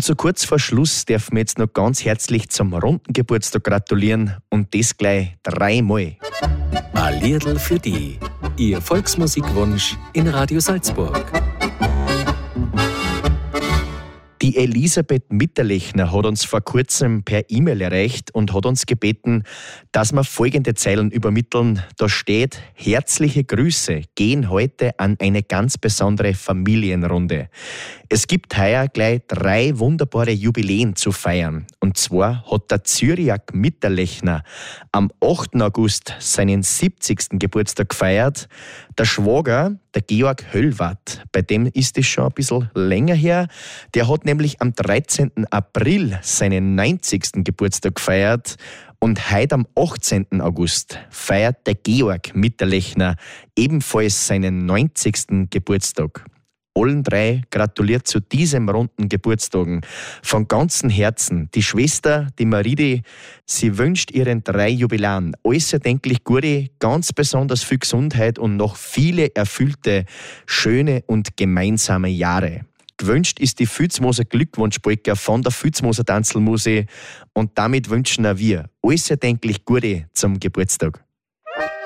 Und so kurz vor Schluss dürfen wir jetzt noch ganz herzlich zum runden Geburtstag gratulieren und das gleich 3-mal. Ein Liedl für die. Ihr Volksmusikwunsch in Radio Salzburg. Die Elisabeth Mitterlechner hat uns vor kurzem per E-Mail erreicht und hat uns gebeten, dass wir folgende Zeilen übermitteln. Da steht: Herzliche Grüße gehen heute an eine ganz besondere Familienrunde. Es gibt heuer gleich 3 wunderbare Jubiläen zu feiern. Und zwar hat der Zyriak Mitterlechner am 8. August seinen 70. Geburtstag gefeiert. Der Schwager, der Georg Höllwart, bei dem ist es schon ein bisschen länger her, der hat nämlich am 13. April seinen 90. Geburtstag gefeiert. Und heute am 18. August feiert der Georg Mitterlechner ebenfalls seinen 90. Geburtstag. Allen 3 gratuliert zu diesem runden Geburtstagen von ganzem Herzen. Die Schwester, die Maridi, sie wünscht ihren 3 Jubilaren alles erdenklich Gute, ganz besonders viel Gesundheit und noch viele erfüllte, schöne und gemeinsame Jahre. Gewünscht ist die Vilsmoser Glückwunschpolka von der Vilsmoser Tanzelmusik und damit wünschen auch wir alles erdenklich Gute zum Geburtstag.